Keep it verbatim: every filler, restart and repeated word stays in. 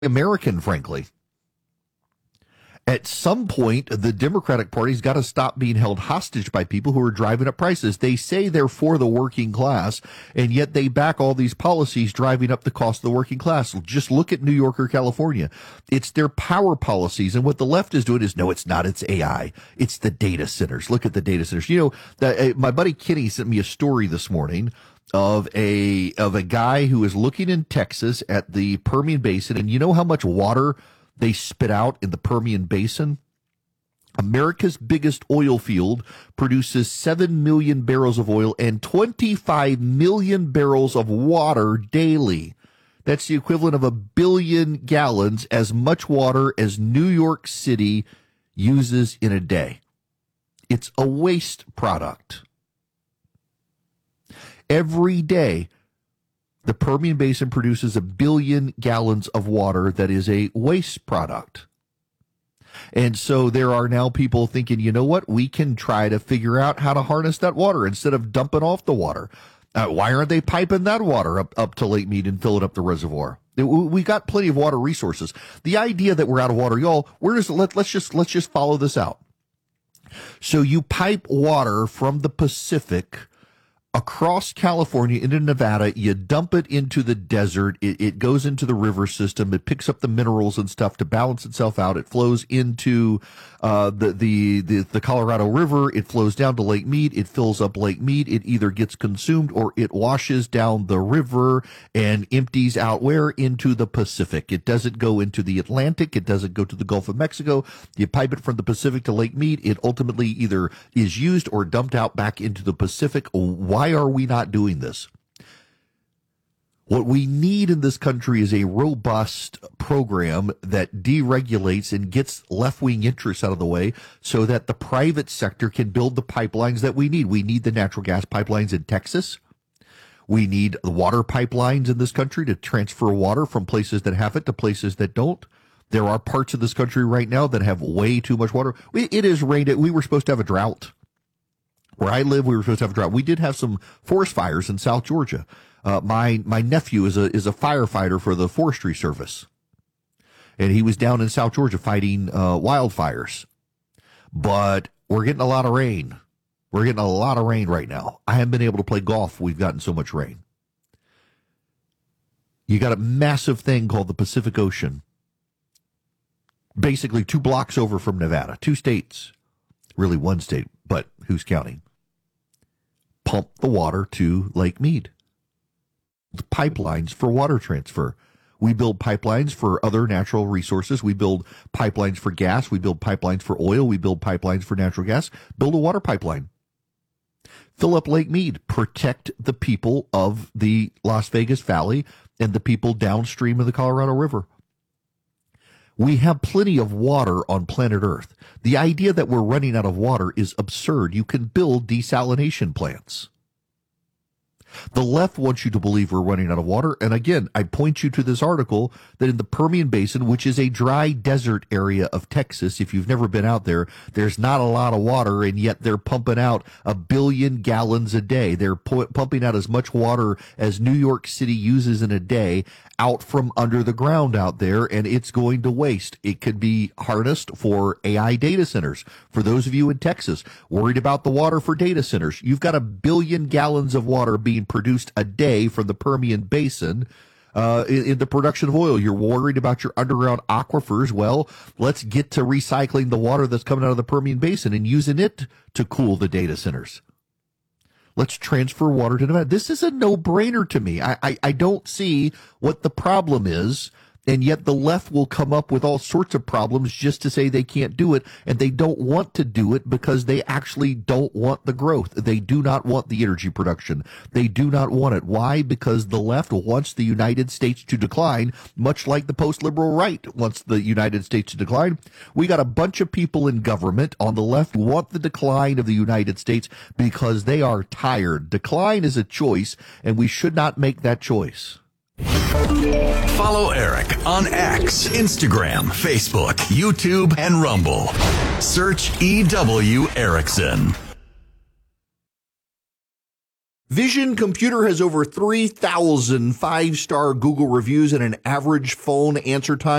American, frankly. At some point, the Democratic Party's got to stop being held hostage by people who are driving up prices. They say they're for the working class, and yet they back all these policies driving up the cost of the working class. Just look at New York or California. It's their power policies, and what the left is doing is, no, it's not. It's A I. It's the data centers. Look at the data centers. You know, the, uh, my buddy Kenny sent me a story this morning of a of a guy who is looking in Texas at the Permian Basin, and you know how much water they spit out in the Permian Basin? America's biggest oil field produces seven million barrels of oil and twenty-five million barrels of water daily. That's the equivalent of a billion gallons, as much water as New York City uses in a day. It's a waste product. Every day, the Permian Basin produces a billion gallons of water that is a waste product. And so there are now people thinking, you know what, we can try to figure out how to harness that water instead of dumping off the water. Uh, why aren't they piping that water up, up to Lake Mead and filling up the reservoir? We got plenty of water resources. The idea that we're out of water, y'all, where does let, let's just let's just follow this out. So you pipe water from the Pacific across California into Nevada, you dump it into the desert, it, it goes into the river system, it picks up the minerals and stuff to balance itself out, it flows into uh, the, the, the, the Colorado River, it flows down to Lake Mead, it fills up Lake Mead, it either gets consumed or it washes down the river and empties out where? Into the Pacific. It doesn't go into the Atlantic, it doesn't go to the Gulf of Mexico. You pipe it from the Pacific to Lake Mead, it ultimately either is used or dumped out back into the Pacific. Why Why are we not doing this? What we need in this country is a robust program that deregulates and gets left-wing interests out of the way so that the private sector can build the pipelines that we need. We need the natural gas pipelines in Texas. We need the water pipelines in this country to transfer water from places that have it to places that don't. There are parts of this country right now that have way too much water. It is rained. We were supposed to have a drought. Where I live, we were supposed to have a drought. We did have some forest fires in South Georgia. Uh, my my nephew is a is a firefighter for the Forestry Service, and he was down in South Georgia fighting uh, wildfires. But we're getting a lot of rain. We're getting a lot of rain right now. I haven't been able to play golf. We've gotten so much rain. You got a massive thing called the Pacific Ocean, basically two blocks over from Nevada, two states, really one state, but who's counting? Pump the water to Lake Mead. The pipelines for water transfer. We build pipelines for other natural resources. We build pipelines for gas. We build pipelines for oil. We build pipelines for natural gas. Build a water pipeline. Fill up Lake Mead. Protect the people of the Las Vegas Valley and the people downstream of the Colorado River. We have plenty of water on planet Earth. The idea that we're running out of water is absurd. You can build desalination plants. The left wants you to believe we're running out of water. And again, I point you to this article that in the Permian Basin, which is a dry desert area of Texas, if you've never been out there, there's not a lot of water, and yet they're pumping out a billion gallons a day. They're pu- pumping out as much water as New York City uses in a day out from under the ground out there, and it's going to waste. It could be harnessed for A I data centers. For those of you in Texas worried about the water for data centers, you've got a billion gallons of water being produced a day from the Permian Basin uh, in, in the production of oil. You're worried about your underground aquifers. Well, let's get to recycling the water that's coming out of the Permian Basin and using it to cool the data centers. Let's transfer water to Nevada. This is a no-brainer to me. I, I, I don't see what the problem is, and yet the left will come up with all sorts of problems just to say they can't do it, and they don't want to do it because they actually don't want the growth. They do not want the energy production. They do not want it. Why? Because the left wants the United States to decline, much like the post-liberal right wants the United States to decline. We got a bunch of people in government on the left who want the decline of the United States because they are tired. Decline is a choice, and we should not make that choice. Follow Eric on X, Instagram, Facebook, YouTube, and Rumble. Search E W Erickson. Vision Computer has over three thousand five-star Google reviews and an average phone answer time